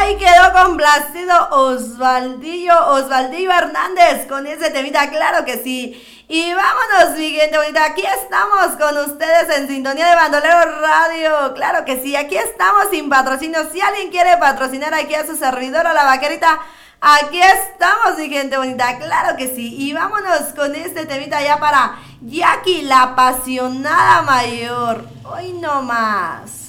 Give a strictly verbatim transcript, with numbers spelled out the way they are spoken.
ahí quedó complacido Osvaldillo, Osvaldillo Hernández con ese temita, claro que sí. Y vámonos, mi gente bonita, aquí estamos con ustedes en sintonía de Bandolero Radio, claro que sí, aquí estamos sin patrocinio. Si alguien quiere patrocinar aquí a su servidora, la vaquerita, aquí estamos, mi gente bonita, claro que sí. Y vámonos con este temita ya para Jackie, la apasionada mayor. Hoy no más.